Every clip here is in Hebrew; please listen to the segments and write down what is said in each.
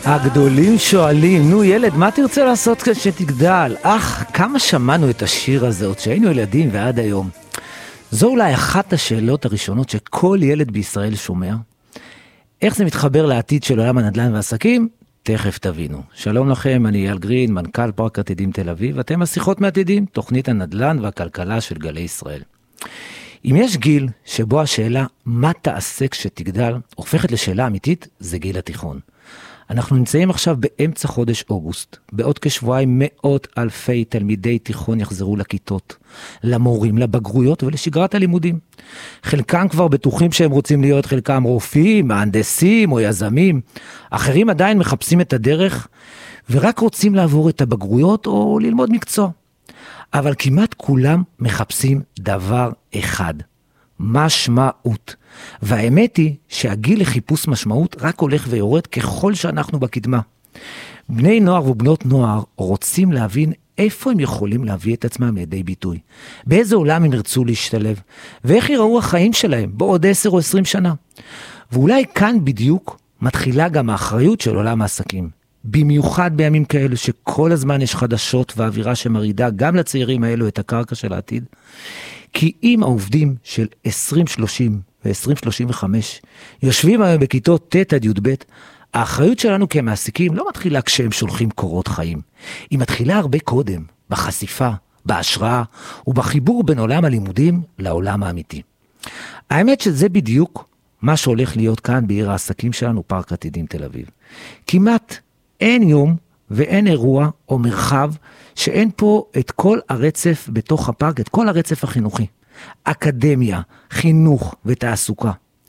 הגדולים שואלים, נו ילד, מה תרצה לעשות כשתגדל? כמה שמענו את השיר הזה עוד שהיינו ילדים ועד היום. זו אולי אחת השאלות הראשונות שכל ילד בישראל שומע. איך זה מתחבר לעתיד של עולם הנדל"ן והעסקים? תכף תבינו. שלום לכם, אני אייל גרין, מנכ"ל פארק עתידים תל אביב, ואתם השיחות מעתידים, תוכנית הנדל"ן והכלכלה של גלי ישראל. אם יש גיל שבו השאלה מה תעשה כשתגדל הופכת לשאלה אמיתית, זה גיל התיכון. אנחנו נמצאים עכשיו באמצע חודש אוגוסט. בעוד כשבועיים מאות אלפי תלמידי תיכון יחזרו לכיתות, למורים, לבגרויות ולשגרת הלימודים. חלקם כבר בטוחים שהם רוצים להיות, חלקם רופאים, מהנדסים או יזמים. אחרים עדיין מחפשים את הדרך ורק רוצים לעבור את הבגרויות או ללמוד מקצוע. אבל כמעט כולם מחפשים דבר אחד, משמעות. והאמת היא שהגיל לחיפוש משמעות רק הולך ויורד ככל שאנחנו בקדמה. בני נוער ובנות נוער רוצים להבין איפה הם יכולים להביא את עצמם לידי ביטוי, באיזה עולם הם ירצו להשתלב, ואיך יראו החיים שלהם בעוד 10 או 20 שנה. ואולי כאן בדיוק מתחילה גם האחריות של עולם העסקים. במיוחד בימים כאלו שכל הזמן יש חדשות ואווירה שמרידה גם לצעירים האלו את הקרקע של העתיד. כי אם העובדים של 2030 ו-2035 יושבים היום בכיתות ט' עד י"ב, האחריות שלנו כמעסיקים לא מתחילה כשהם שולחים קורות חיים. היא מתחילה הרבה קודם, בחשיפה, בהשראה ובחיבור בין עולם הלימודים לעולם האמיתי. האמת שזה בדיוק מה שהולך להיות כאן בעיר העסקים שלנו, פארק עתידים תל אביב. כמעט אין יום ואין אירוע או מרחב שאין פה את כל הרצף בתוך הפארק, את כל הרצף החינוכי. אקדמיה, חינוך ותעסוקה.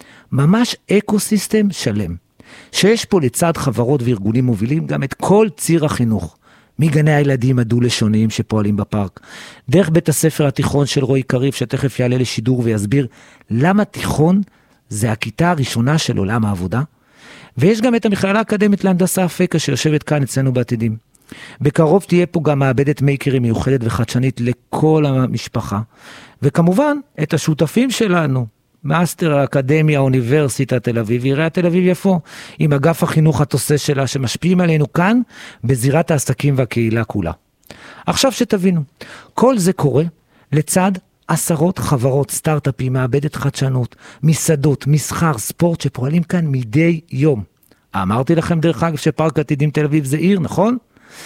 ממש אקוסיסטם שלם. שיש פה לצד חברות וארגונים מובילים גם את כל ציר החינוך. מגני הילדים הדו-לשוניים שפועלים בפארק. דרך בית הספר התיכון של רועי קריב שתכף יעלה לשידור ויסביר למה תיכון זה הכיתה הראשונה של עולם העבודה. ויש גם את המכללה האקדמית להנדסה אפקה שיושבת כאן אצלנו בעתידים. בקרוב תהיה פה גם מעבדת מייקרים מיוחדת וחדשנית לכל המשפחה. וכמובן את השותפים שלנו, מאסטר האקדמיה, האוניברסיטה תל אביב, עיריית תל אביב יפו, עם אגף החינוך התוסס שלה שמשפיעים עלינו כאן בזירת העסקים והקהילה כולה. עכשיו שתבינו, כל זה קורה לצד עשרות חברות, סטארט-אפים, מעבדת חדשנות, מסעדות, מסחר, ספורט שפועלים כאן מדי יום. אמרתי לכם דרך אגב שפארק עתידים תל אביב זה עיר, נכון?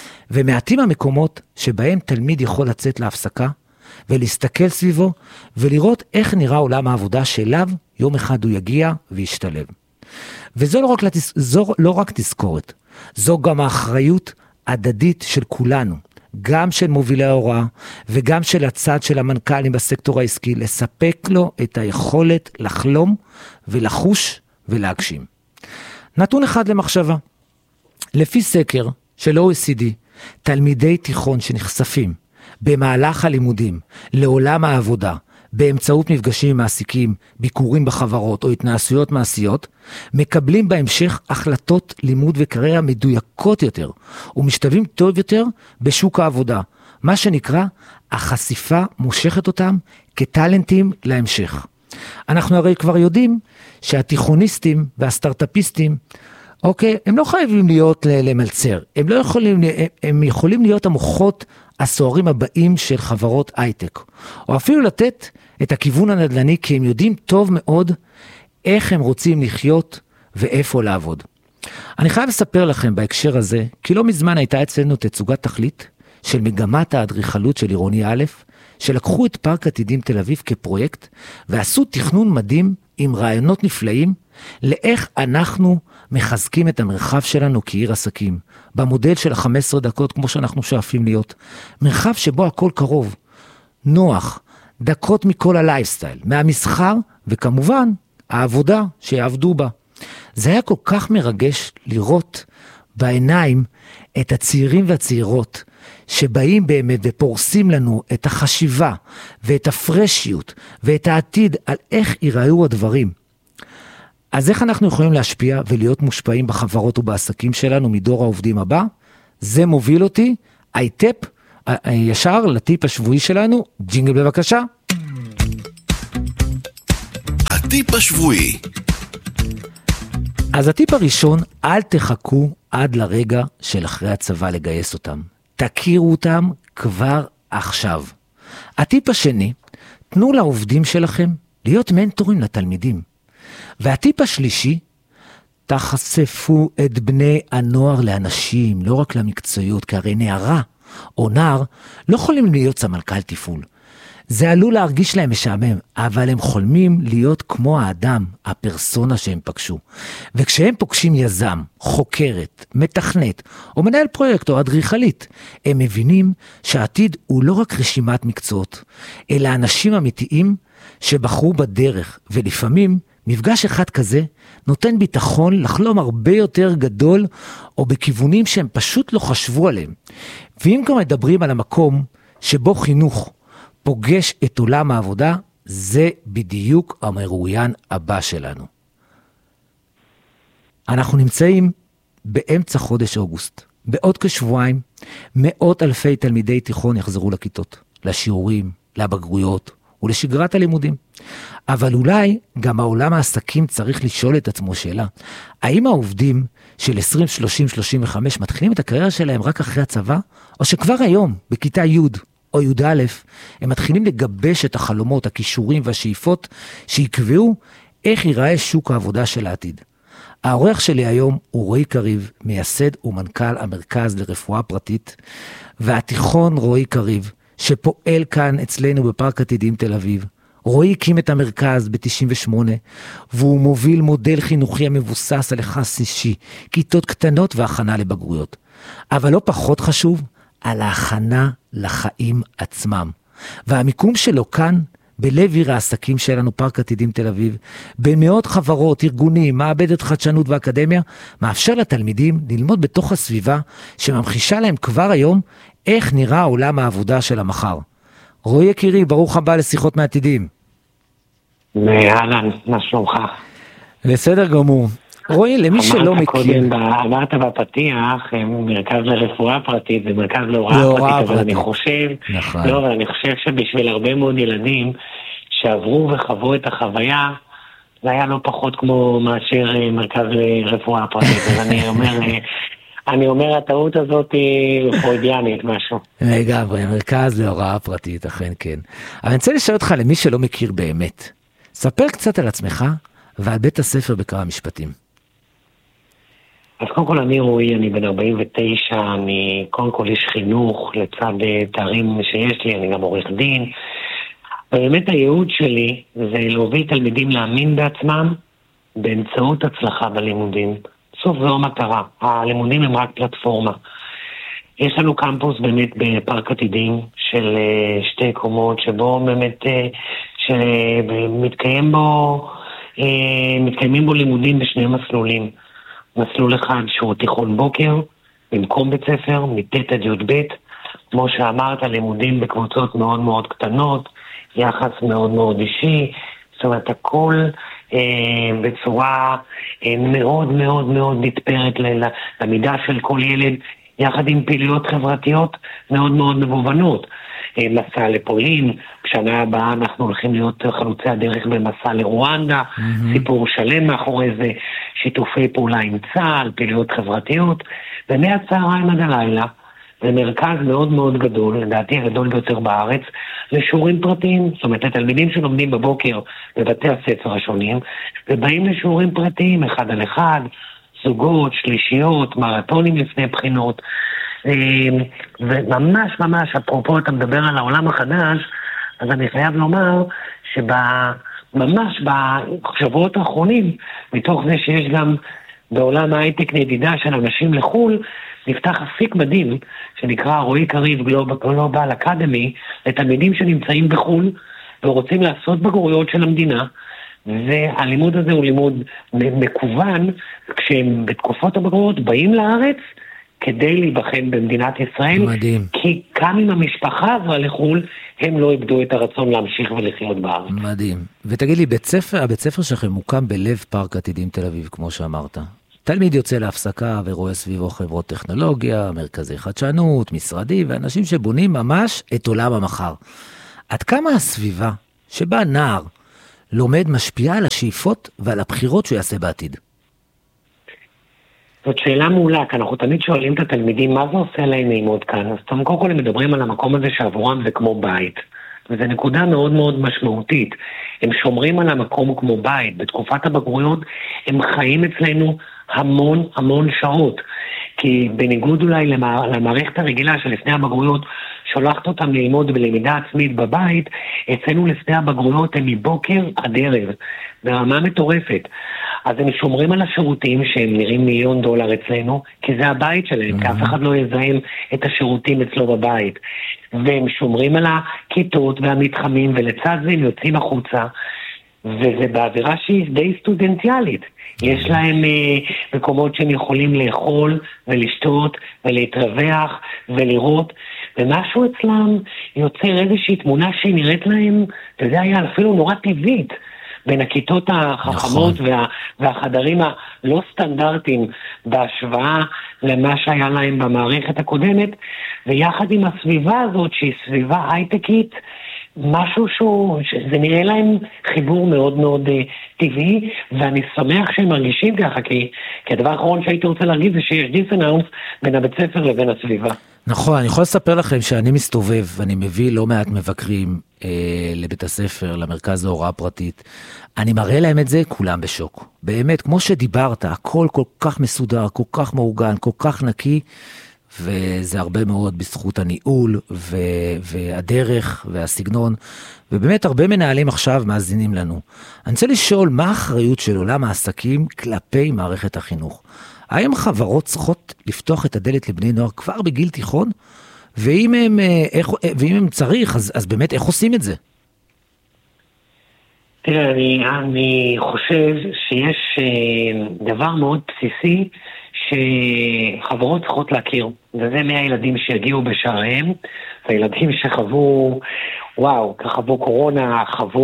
ומעטים המקומות שבהם תלמיד יכול לצאת להפסקה ולהסתכל סביבו ולראות איך נראה עולם העבודה שאליו יום אחד הוא יגיע וישתלב. וזו לא רק תזכורת, זו גם האחריות הדדית של כולנו, גם של מובילי ההוראה וגם של הצד של המנכ"לים בסקטור העסקי, לספק לו את היכולת לחלום ולחוש ולהגשים. נתון אחד למחשבה. לפי סקר של OECD, תלמידי תיכון שנחשפים במהלך הלימודים לעולם העבודה, באמצעות מפגשים עם מעסיקים, ביקורים בחברות או התנסויות מעשיות, מקבלים בהמשך החלטות לימוד וקריירה מדויקות יותר, ומשתלבים טוב יותר בשוק העבודה. מה שנקרא, החשיפה מושכת אותם כטלנטים להמשך. אנחנו הרי כבר יודעים שהתיכוניסטים והסטארט-אפיסטים, אוקיי, הם לא חייבים להיות למלצר, הם יכולים להיות המוחות הסוערים הבאים של חברות הייטק, או אפילו לתת את הכיוון הנדל"ני, כי הם יודעים טוב מאוד איך הם רוצים לחיות ואיפה לעבוד. אני חייב לספר לכם בהקשר הזה, כי לא מזמן הייתה אצלנו תצוגת תכלית של מגמת האדריכלות של עירוני א', שלקחו את פארק עתידים תל אביב כפרויקט, ועשו תכנון מדהים עם רעיונות נפלאים, לאיך אנחנו מחזקים את המרחב שלנו כעיר עסקים, במודל של 15 דקות כמו שאנחנו שואפים להיות, מרחב שבו הכל קרוב, נוח, דקות מכל הלייפסטייל, מהמסחר וכמובן העבודה שיעבדו בה. זה היה כל כך מרגש לראות בעיניים את הצעירים והצעירות שבאים באמת ופורסים לנו את החשיבה ואת הפרשיות ואת העתיד על איך ייראו הדברים. אז איך אנחנו יכולים להשפיע ולהיות מושפעים בחברות ובעסקים שלנו מדור העובדים הבא? זה מוביל אותי, הייטפ, ישר לטיפ השבועי שלנו. ג'ינגל בבקשה. הטיפ השבועי. אז הטיפ הראשון, אל תחכו עד לרגע של אחרי הצבא לגייס אותם. תכירו אותם כבר עכשיו. הטיפ השני, תנו לעובדים שלכם להיות מנטורים לתלמידים. והטיפ השלישי, תחשפו את בני הנוער לאנשים, לא רק למקצועיות, כי הרי נערה או נער לא יכולים להיות סמנכ"ל תפעול. זה עלול להרגיש להם משעמם, אבל הם חולמים להיות כמו האדם, הפרסונה שהם פגשו. וכשהם פוגשים יזם, חוקרת, מתכנת, או מנהל פרויקט או אדריכלית, הם מבינים שהעתיד הוא לא רק רשימת מקצועות, אלא אנשים אמיתיים שבחרו בדרך, ולפעמים מפגש אחד כזה נותן ביטחון לחלום הרבה יותר גדול, או בכיוונים שהם פשוט לא חשבו עליהם. ואם כבר מדברים על המקום שבו חינוך פוגש את עולם העבודה, זה בדיוק המרואיין הבא שלנו. אנחנו נמצאים באמצע חודש אוגוסט. בעוד כשבועיים, מאות אלפי תלמידי תיכון יחזרו לכיתות, לשיעורים, לבגרויות ולשגרת הלימודים. אבל אולי גם העולם העסקים צריך לשאול את עצמו שאלה. האם העובדים של 20, 30, 35 מתחילים את הקריירה שלהם רק אחרי הצבא? או שכבר היום, בכיתה י' או י"א, הם מתחילים לגבש את החלומות, הכישורים והשאיפות שיקבעו איך ייראה שוק העבודה של העתיד. העורך שלי היום הוא רועי קריב, מייסד ומנכ"ל המרכז לרפואה פרטית, והתיכון רועי קריב, שפועל כאן אצלנו בפארק עתידים תל אביב. רועי הקים את המרכז ב-98, והוא מוביל מודל חינוכי המבוסס על יחס אישי, כיתות קטנות והכנה לבגרויות. אבל לא פחות חשוב, על ההכנה לחיים עצמם. והמיקום שלו כאן, בלב עיר העסקים שלנו, פארק עתידים תל אביב, במאות חברות, ארגונים, מעבדת חדשנות ואקדמיה, מאפשר לתלמידים ללמוד בתוך הסביבה, שממחישה להם כבר היום, איך נראה עולם העבודה של המחר. רועי יקירי, ברוך הבא לשיחות מעתידים. אהלן, מה שלומך? בסדר גמור. רועי, למי שלא מכיר... אמרת בפתיח, מרכז לרפואה פרטית, זה מרכז להוראה פרטית, אבל אני חושב שבשביל הרבה מאוד ילדים שעברו וחוו את החוויה, זה היה לא פחות כמו מאשר מרכז לרפואה פרטית. אז אני אומר, הטעות הזאת היא פרוידיאנית, משהו. לגמרי, מרכז להוראה פרטית, אכן כן. אבל אני רוצה לשאול אותך, למי שלא מכיר באמת, ספר קצת על עצמך ועל בית הספר בכמה משפטים. אז קודם כל אני רועי, אני בן 49, אני קודם כל איש חינוך לצד תארים שיש לי, אני גם עורך דין. באמת הייעוד שלי זה להוביל תלמידים להאמין בעצמם באמצעות הצלחה בלימודים. בסוף זו המטרה, הלימודים הם רק פלטפורמה. יש לנו קמפוס באמת בפארק עתידים של 2 קומות, שבו באמת מתקיימים בו לימודים בשני מסלולים. מסלול אחד שהוא תיכון בוקר, במקום בית ספר, מט' עד י"ב, כמו שאמרת, לימודים בקבוצות מאוד מאוד קטנות, יחס מאוד מאוד אישי, זאת אומרת, הכל בצורה מאוד מאוד מאוד נתפרת למידה של כל ילד, יחד עם פעילויות חברתיות מאוד מאוד מגוונות. מסע לפולין, בשנה הבאה אנחנו הולכים להיות חלוצי הדרך במסע לרואנדה, סיפור שלם מאחורי זה, שיתופי פעולה עם צה"ל, פעילויות חברתיות, ומהצהריים עד הלילה, זה מרכז מאוד מאוד גדול, לדעתי הגדול ביותר בארץ, לשיעורים פרטיים, זאת אומרת, לתלמידים שלומדים בבוקר בבתי הספר השונים, ובאים לשיעורים פרטיים, 1 על 1, זוגות, שלישיות, מרתונים לפני בחינות, וממש ממש, אפרופו אתה מדבר על העולם החדש, אז אני חייב לומר ממש בשבועות האחרונים, מתוך זה שיש גם בעולם ההייטק נדידה של אנשים לחול, נפתח אפיק מדהים שנקרא רועי קריב גלובל אקדמי, לתלמידים שנמצאים בחול ורוצים לעשות בגרויות של המדינה, והלימוד הזה הוא לימוד מקוון, כשהם בתקופות הבגרויות באים לארץ כדי להיבחן במדינת ישראל, מדהים. כי גם עם המשפחה הזו לחול, הם לא איבדו את הרצון להמשיך ולחיות בארץ. מדהים. ותגיד לי, הבית ספר שלכם מוקם בלב פארק עתידים תל אביב, כמו שאמרת. תלמיד יוצא להפסקה ורואה סביבו חברות טכנולוגיה, מרכזי חדשנות, משרדים, ואנשים שבונים ממש את עולם המחר. עד כמה הסביבה שבה נער לומד משפיעה על השאיפות ועל הבחירות שהוא יעשה בעתיד? זאת שאלה מעולה, כי אנחנו תמיד שואלים את התלמידים מה זה עושה להם ללמוד כאן. אז קודם כל הם מדברים על המקום הזה שעבורם זה כמו בית. וזו נקודה מאוד מאוד משמעותית. הם שומרים על המקום כמו בית. בתקופת הבגרויות הם חיים אצלנו המון המון שעות. כי בניגוד אולי למערכת הרגילה שלפני הבגרויות שולחת אותם ללמוד בלמידה עצמית בבית, אצלנו לפני הבגרויות הם מבוקר עד ערב, ברמה מטורפת. אז הם שומרים על השירותים שהם נראים $1,000,000 אצלנו, כי זה הבית שלהם, כי אף אחד לא יזהם את השירותים אצלו בבית. והם שומרים על הכיתות והמתחמים, ולצד זה הם יוצאים החוצה, וזה באווירה שהיא די סטודנטיאלית. יש להם מקומות שהם יכולים לאכול ולשתות ולהתרווח ולראות, ומשהו אצלם יוצר איזושהי תמונה שהיא נראית להם, וזה היה אפילו נורא טבעית, בין הכיתות החכמות והחדרים הלא סטנדרטיים בהשוואה למה שהיה להם במערכת הקודמת, ויחד עם הסביבה הזאת שהיא סביבה הייטקית, משהו שזה נראה להם חיבור מאוד מאוד טבעי, ואני שמח שהם מרגישים ככה, כי הדבר האחרון שהייתי רוצה להרגיש זה שיש דיסוננס בין הבית ספר לבין הסביבה. נכון, אני יכול לספר לכם שאני מסתובב, ואני מביא לא מעט מבקרים לבית הספר, למרכז להוראה פרטית. אני מראה להם את זה, כולם בשוק. באמת, כמו שדיברת, הכל כל כך מסודר, כל כך מאורגן, כל כך נקי, וזה הרבה מאוד בזכות הניהול והדרך והסגנון, ובאמת הרבה מנהלים עכשיו מאזינים לנו. אני רוצה לשאול מה האחריות של עולם העסקים כלפי מערכת החינוך. האם חברות צריכות לפתוח את הדלת לבני נוער כבר בגיל תיכון? ואם הם צריך, אז באמת איך עושים את זה? תראה, אני חושב שיש דבר מאוד בסיסי שחברות צריכות להכיר, וזה מהילדים שיגיעו בשעריהם, והילדים שחוו, חוו קורונה,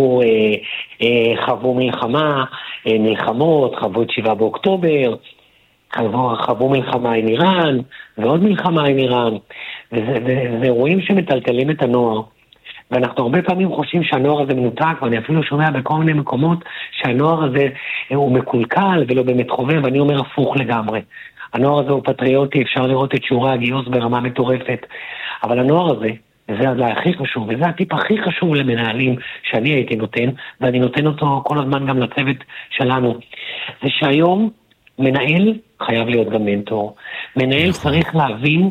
חוו מלחמה, מלחמות, חוו את 7 באוקטובר, חוו מלחמה עם איראן, ועוד מלחמה עם איראן, וזה אירועים שמטלטלים את הנוער. ואנחנו הרבה פעמים חושבים שהנוער הזה מנותק, ואני אפילו שומע בכל מיני מקומות שהנוער הזה הוא מקולקל ולא באמת חווה, ואני אומר הפוך לגמרי. הנוער הזה הוא פטריוטי, אפשר לראות את שיעורי הגיוס ברמה מטורפת, אבל הנוער הזה, וזה הכי חשוב, וזה הטיפ הכי חשוב למנהלים שאני הייתי נותן, ואני נותן אותו כל הזמן גם לצוות שלנו, זה שהיום מנהל חייב להיות גם מנטור. מנהל צריך להבין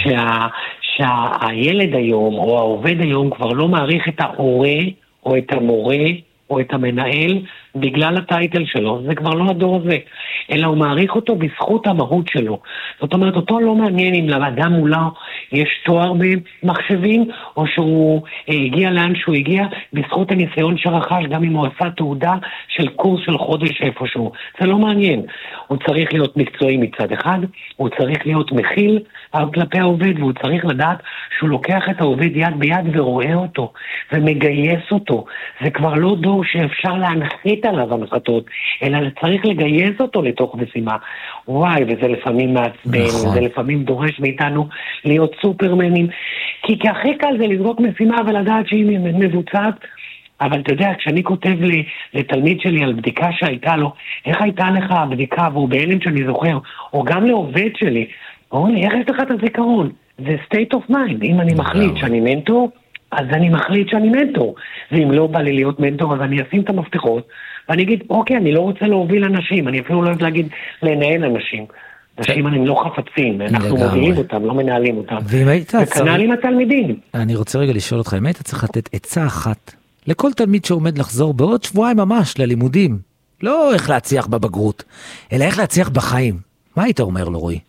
שהילד היום או העובד היום כבר לא מעריך את ההורה או את המורה או את המנהל בגלל הטייטל שלו, זה כבר לא הדור הזה, אלא הוא מעריך אותו בזכות המהות שלו. זאת אומרת, אותו לא מעניין אם לאדם מולו יש תואר במחשבים, או שהוא הגיע לאן שהוא הגיע בזכות הניסיון שרכש, גם אם הוא עשה תעודה של קורס של חודש איפשהו. זה לא מעניין. הוא צריך להיות מקצועי מצד אחד, הוא צריך להיות מכיל כלפי העובד, והוא צריך לדעת שהוא לוקח את העובד יד ביד ורואה אותו, ומגייס אותו. זה כבר לא דור שאפשר להנחית עליו הנחתות, אלא צריך לגייס אותו לתוך משימה. וזה לפעמים מעצבן, זה לפעמים דורש מאיתנו להיות סופרמנים, כי הכי קל זה לזרוק משימה ולדעת שהיא מבוצעת, אבל אתה יודע, כשאני כותב לתלמיד שלי על בדיקה שהייתה לו, איך הייתה לך הבדיקה, והוא בהלם שאני זוכר, או גם לעובד שלי, אומרים לי, איך יש לך את הזיכרון? זה state of mind. אם אני מחליט שאני מנטור, אז אני מחליט שאני מנטור. ואם לא בא לי להיות מנטור, אז אני אשים את המפתחות, ואני אגיד, אוקיי, אני לא רוצה להוביל אנשים, אני אפילו לא אוהב להגיד לנהל אנשים. אנשים אני לא חפצים, אנחנו מובילים אותם, לא מנהלים אותם. וכנ"ל עם התלמידים. אני רוצה רגע לשאול אותך, אם היית צריך לתת עצה אחת לכל תלמיד שעומד לחזור בעוד שבועיים ממש ללימודים, לא איך להצליח בבגרות, אלא איך להצליח בחיים, מה היית אומר לו, רועי?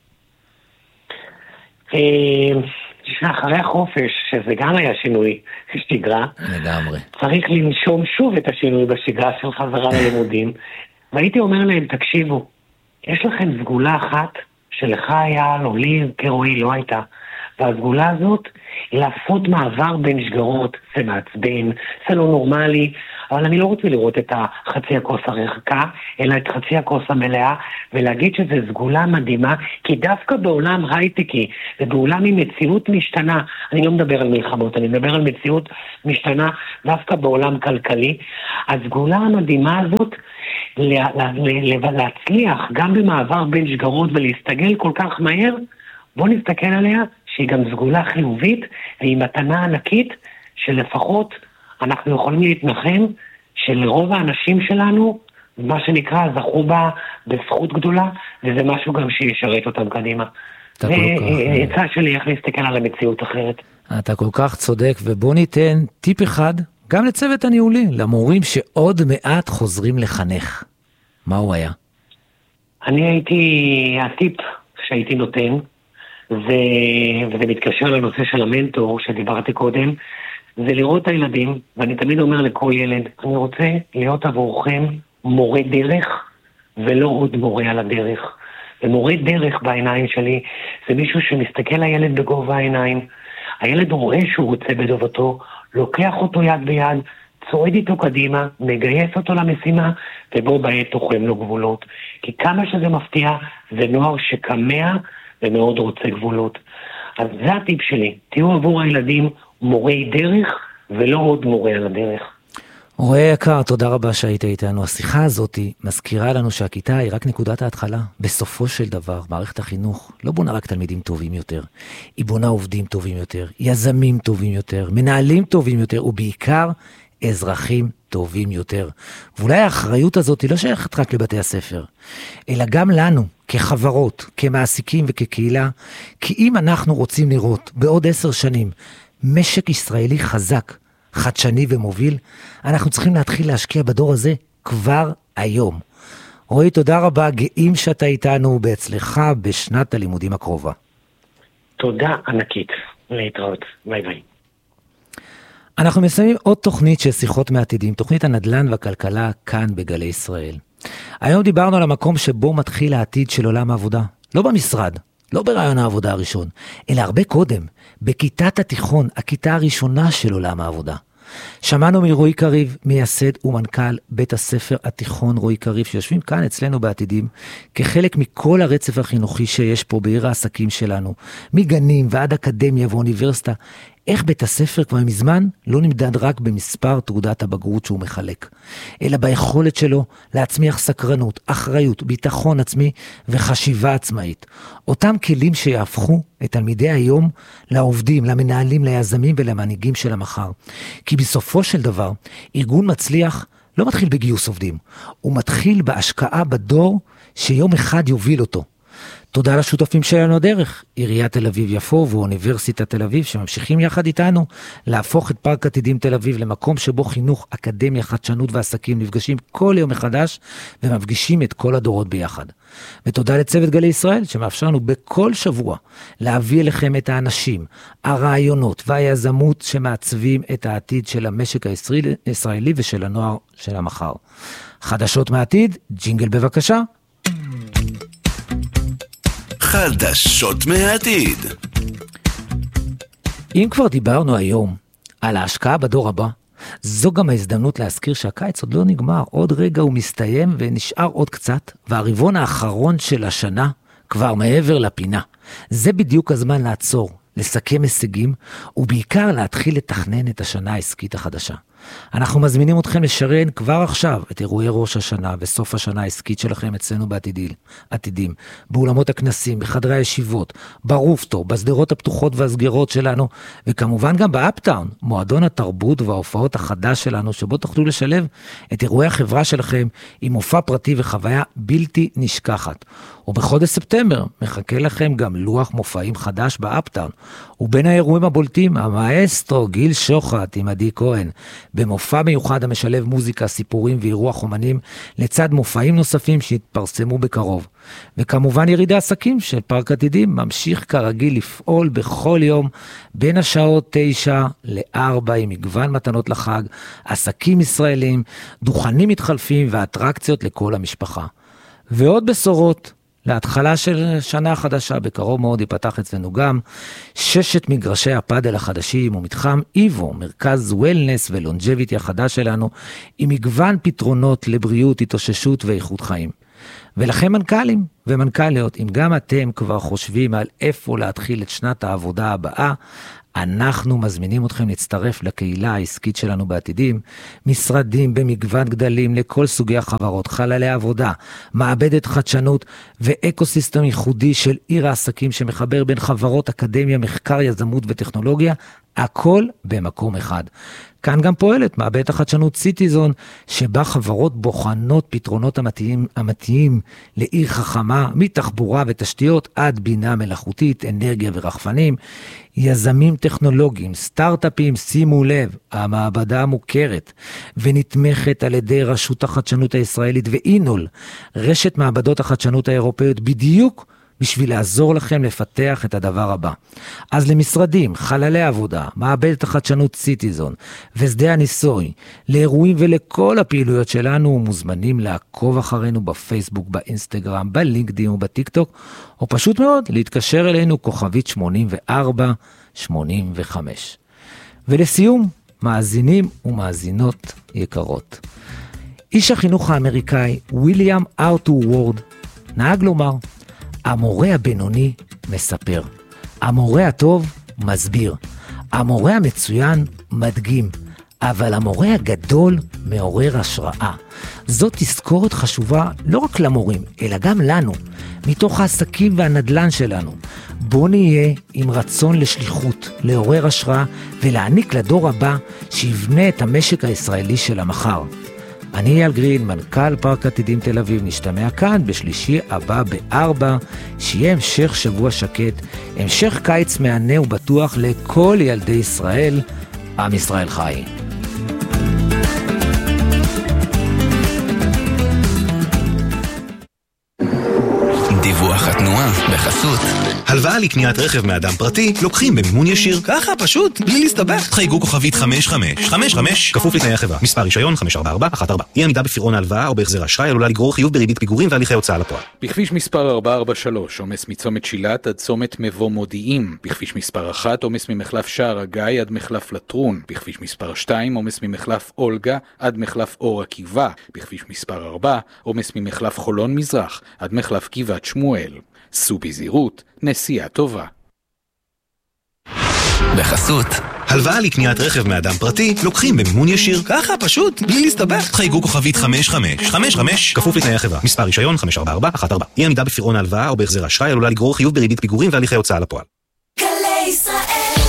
אחרי החופש, שזה גם היה שינוי שגרה, לגמרי. צריך לנשום שוב את השינוי בשגרה של חזרה ללימודים, והייתי אומר להם, תקשיבו, יש לכם סגולה אחת שלך היה, לא לי, כרועי לא הייתה, והסגולה הזאת היא לעשות מעבר בין שגרות, זה מעצבן, זה לא נורמלי, אבל אני לא רוצה לראות את חצי הכוס הרחקה, אלא את חצי הכוס המלאה, ולהגיד שזה סגולה מדהימה, כי דווקא בעולם הייטקי, ובעולם עם מציאות משתנה, אני לא מדבר על מלחמות, אני מדבר על מציאות משתנה, דווקא בעולם כלכלי, הסגולה המדהימה הזאת, להצליח גם במעבר בין שגרות ולהסתגל כל כך מהר, בוא נסתכל עליה שהיא גם סגולה חיובית, והיא מתנה ענקית שלפחות אנחנו יכולים להתנחם שלרוב האנשים שלנו, מה שנקרא, זכו בה בזכות גדולה, וזה משהו גם שישרת אותם קדימה. זה עצה שלי איך להסתכל על המציאות אחרת. אתה כל כך צודק, ובוא ניתן טיפ אחד גם לצוות הניהולי, למורים שעוד מעט חוזרים לחנך. מה הוא היה? הטיפ שהייתי נותן, וזה מתקשר לנושא של המנטור שדיברתי קודם, זה לראות את הילדים, ואני תמיד אומר לכל ילד, אני רוצה להיות עבורכם מורה דרך, ולא עוד מורה על הדרך. ומורה דרך בעיניים שלי, זה מישהו שמסתכל לילד בגובה העיניים, הילד רואה שהוא רוצה בטובתו, לוקח אותו יד ביד, צועד איתו קדימה, מגייס אותו למשימה, ובו בעת תוחם לו גבולות. כי כמה שזה מפתיע, זה נוער שקמע ומאוד רוצה גבולות. אז זה הטיפ שלי, תהיו עבור הילדים מורי דרך, ולא עוד מורה על הדרך. רואה יקר, תודה רבה שהיית איתנו. השיחה הזאת מזכירה לנו שהכיתה היא רק נקודת ההתחלה. בסופו של דבר, מערכת החינוך לא בונה רק תלמידים טובים יותר, היא בונה עובדים טובים יותר, יזמים טובים יותר, מנהלים טובים יותר, ובעיקר אזרחים טובים יותר. ואולי האחריות הזאת היא לא שייכת רק לבתי הספר, אלא גם לנו, כחברות, כמעסיקים וכקהילה, כי אם אנחנו רוצים לראות בעוד 10 שנים משק ישראלי חזק, חדשני ומוביל, אנחנו צריכים להתחיל להשקיע בדור הזה כבר היום. רועי, תודה רבה, גאים שאתה איתנו בהצלחה בשנת הלימודים הקרובה. תודה ענקית, להתראות, ביי ביי. אנחנו מסיימים עוד תוכנית של שיחות מעתידים, תוכנית הנדל"ן והכלכלה כאן בגלי ישראל. היום דיברנו על המקום שבו מתחיל העתיד של עולם העבודה, לא במשרד, לא ברעיון העבודה הראשון, אלא הרבה קודם, בכיתת התיכון, הכיתה הראשונה של עולם העבודה. שמענו מרועי קריב, מייסד ומנכ"ל בית הספר התיכון רועי קריב, שיושבים כאן אצלנו בעתידים, כחלק מכל הרצף החינוכי שיש פה בעיר העסקים שלנו, מגנים ועד אקדמיה ואוניברסיטה, איך בית הספר כבר מזמן לא נמדד רק במספר תעודת הבגרות שהוא מחלק, אלא ביכולת שלו להצמיח סקרנות, אחריות, ביטחון עצמי וחשיבה עצמאית. אותם כלים שיהפכו את תלמידי היום לעובדים, למנהלים, ליזמים ולמנהיגים של המחר. כי בסופו של דבר, ארגון מצליח לא מתחיל בגיוס עובדים, הוא מתחיל בהשקעה בדור שיום אחד יוביל אותו. תודה לשותפים שלנו הדרך, עיריית תל אביב יפו ואוניברסיטת תל אביב, שממשיכים יחד איתנו להפוך את פארק עתידים תל אביב למקום שבו חינוך, אקדמיה, חדשנות ועסקים נפגשים כל יום מחדש ומפגישים את כל הדורות ביחד. ותודה לצוות גלי ישראל שמאפשר לנו בכל שבוע להביא אליכם את האנשים, הרעיונות והיזמות שמעצבים את העתיד של המשק הישראלי ושל הנוער של המחר. חדשות מהעתיד, ג'ינגל בבקשה. חדשות מהעתיד. אם כבר דיברנו היום על ההשקעה בדור הבא, זו גם ההזדמנות להזכיר שהקיץ עוד לא נגמר, עוד רגע הוא מסתיים ונשאר עוד קצת, והרבעון האחרון של השנה כבר מעבר לפינה. זה בדיוק הזמן לעצור, לסכם הישגים, ובעיקר להתחיל לתכנן את השנה העסקית החדשה. אנחנו מזמינים אתכם לשרן כבר עכשיו את אירועי ראש השנה וסוף השנה העסקית שלכם אצלנו בעתידים, באולמות הכנסים, בחדרי הישיבות, ברופטור, בסדרות הפתוחות והסגירות שלנו, וכמובן גם באפטאון, מועדון התרבות וההופעות החדש שלנו, שבו תוכלו לשלב את אירועי החברה שלכם עם מופע פרטי וחוויה בלתי נשכחת. ובחודש ספטמבר מחכה לכם גם לוח מופעים חדש באפטאון, ובין האירועים הבולטים, המאסטרו גיל שוחט עם עדי כהן, במופע מיוחד המשלב מוזיקה, סיפורים ואירוח אומנים, לצד מופעים נוספים שהתפרסמו בקרוב. וכמובן ירידי עסקים של פארק עתידים ממשיך כרגיל לפעול בכל יום בין השעות 9 ל-4 עם מגוון מתנות לחג, עסקים ישראלים, דוכנים מתחלפים ואטרקציות לכל המשפחה. ועוד בשורות, להתחלה של שנה חדשה, בקרוב מאוד ייפתח אצלנו גם 6 מגרשי הפאדל החדשים ומתחם איבו, מרכז וולנס ולונג'ביטי החדש שלנו, עם מגוון פתרונות לבריאות, התאוששות ואיכות חיים. ולכם מנכ"לים ומנכ"ליות, אם גם אתם כבר חושבים על איפה להתחיל את שנת העבודה הבאה, אנחנו מזמינים אתכם להצטרף לקהילה העסקית שלנו בעתידים, משרדים במגוון גדלים לכל סוגי החברות, חללי עבודה, מעבדת חדשנות ואקוסיסטם ייחודי של עיר העסקים שמחבר בין חברות, אקדמיה, מחקר, יזמות וטכנולוגיה, הכל במקום אחד. כאן גם פועלת מעבדת החדשנות סיטיזון, שבה חברות בוחנות פתרונות המתאימים לעיר חכמה, מתחבורה ותשתיות עד בינה מלאכותית, אנרגיה ורחפנים, יזמים טכנולוגיים, סטארט-אפים, שימו לב, המעבדה מוכרת ונתמכת על ידי רשות החדשנות הישראלית ואינול, רשת מעבדות החדשנות האירופאיות, בדיוק בשביל לעזור לכם לפתח את הדבר הבא. אז למשרדים, חללי עבודה, מעבדת החדשנות סיטיזון ושדה הניסוי, לאירועים ולכל הפעילויות שלנו, מוזמנים לעקוב אחרינו בפייסבוק, באינסטגרם, בלינקדין ובטיקטוק, או פשוט מאוד להתקשר אלינו כוכבית 8485. ולסיום, מאזינים ומאזינות יקרות. איש החינוך האמריקאי וויליאם ארתור וורד נהג לומר, המורה הבינוני מספר, המורה הטוב מסביר, המורה המצוין מדגים, אבל המורה הגדול מעורר השראה. זאת תזכורת חשובה לא רק למורים, אלא גם לנו, מתוך העסקים והנדלן שלנו. בוא נהיה עם רצון לשליחות, לעורר השראה ולהעניק לדור הבא שיבנה את המשק הישראלי של המחר. אני אייל גרין, מנכ"ל פארק עתידים תל אביב, נשתמע כאן בשלישי הבא ב-4, שיהיה המשך שבוע שקט, המשך קיץ מענה ובטוח לכל ילדי ישראל, עם ישראל חי. דיווח התנועה בחסות. הלוואה לקניית רכב מאדם פרטי לוקחים במימון ישיר. ככה, פשוט, בלי להסתבך. חייגו כוכבית 5555, כפוף לתנאי החברה. מספר רישיון 54414. אי עמידה בפירעון ההלוואה או בהחזר אשראי עלולה לגרור חיוב בריבית פיגורים והליכי הוצאה לפועל. בכביש מספר 443, עומס מצומת שילת עד צומת מבוא מודיעים. בכביש מספר 1, עומס ממחלף שער הגיא עד מחלף לטרון. בכביש מספר 2, עומס ממחלף אולגה עד מחלף אור עקיבא. בכביש מספר 4, עומס ממחלף חולון מזרח עד מחלף גבעת שמואל. סעו בזהירות, נסיעה טובה. בחסות. הלוואה לקניית רכב מאדם פרטי לוקחים במימון ישיר. ככה, פשוט, בלי להסתבך. חייגו כוכבית 5555, כפוף לתנאי החברה. מספר רישיון 54414. אי עמידה בפירעון ההלוואה או בהחזר אשראי עלולה לגרור חיוב בריבית פיגורים והליכי הוצאה לפועל. גלי ישראל.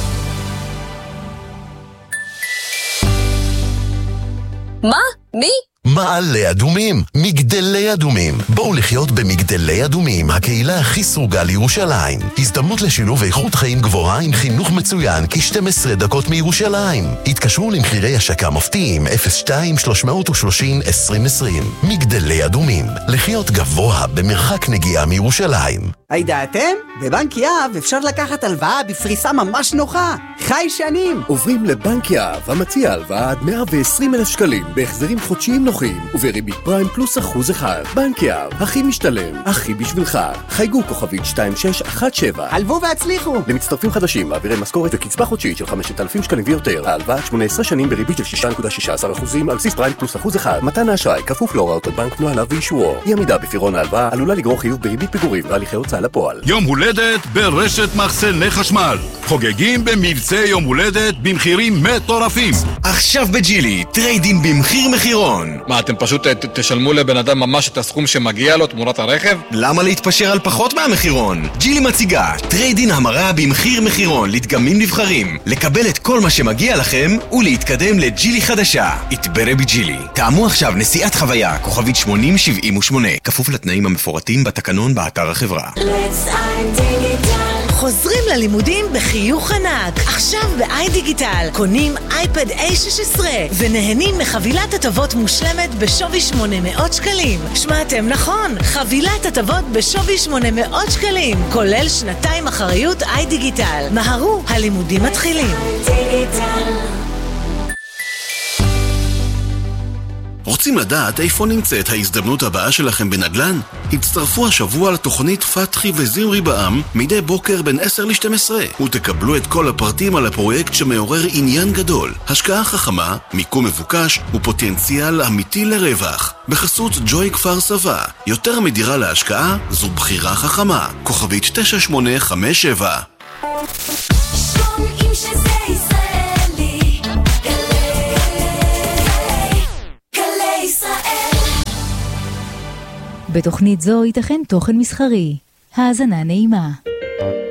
מה? מי? מעלה אדומים, מגדלי אדומים. בואו לחיות במגדלי אדומים, הקהילה הכי סרוגה לירושלים. הזדמנות לשילוב איכות חיים גבוהה עם חינוך מצוין כ-12 דקות מירושלים. התקשרו למחירי השקה מופתיים 02-330-2020. מגדלי אדומים, לחיות גבוה במרחק נגיעה מירושלים. הידעתם? בבנק יהב אפשר לקחת הלוואה בפריסה ממש נוחה. חי שנים. עוברים לבנק יהב, המציע הלוואה עד 120,000 שקלים, בהחזרים חודשיים נוחים, ובריבית פריים פלוס 1%. בנק יהב, הכי משתלם, הכי בשבילך. חייגו כוכבית 2617. הלוו והצליחו. למצטרפים חדשים, מעבירי משכורת וקצבה חודשית של 5,000 שקלים ויותר. ההלוואה 18 שנים בריבית של 6.16% על בסיס פריים פלוס 1%. מתן האשראי כפוף להוראות הבנק, נוהליו ואישורו. אי עמידה בפירעון ההלוואה עלולה לגרור חיוב בריבית פיגורים והליכי הוצאה לפועל. יום הולדת ברשת מחסני חשמל. חוגגים במבצע יום הולדת במחירים מטורפים. עכשיו בג'ילי, טריידין במחיר מחירון. מה, אתם פשוט תשלמו לבן אדם ממש את הסכום שמגיע לו תמורת הרכב? למה להתפשר על פחות מהמחירון? ג'ילי מציגה טריידין המרה במחיר מחירון לדגמים נבחרים, לקבל את כל מה שמגיע לכם ולהתקדם לג'ילי חדשה. התברא בג'ילי. תאמו עכשיו נסיעת חוויה, כוכבית 8078, כפוף לתנאים המפורטים בתקנון באתר החברה. חוזרים ללימודים בחיוך ענק. עכשיו ב-iDigital קונים אייפד A16 ונהנים מחבילת הטבות מושלמת בשווי 800 שקלים. שמעתם נכון, חבילת הטבות בשווי 800 שקלים, כולל 2 אחריות iDigital. מהרו, הלימודים מתחילים. רוצים לדעת איפה נמצאת ההזדמנות הבאה שלכם בנדל"ן? הצטרפו השבוע לתוכנית פתחי וזמרי בעם מדי בוקר בין 10 ל-12 ותקבלו את כל הפרטים על הפרויקט שמעורר עניין גדול, השקעה חכמה, מיקום מבוקש ופוטנציאל אמיתי לרווח. בחסות ג'וי כפר סבא, יותר מדירה להשקעה זו בחירה חכמה. כוכבית 9857. שומעים שזה ישראלי, גלי ישראל. בתוכנית זו ייתכן תוכן מסחרי. האזנה נעימה.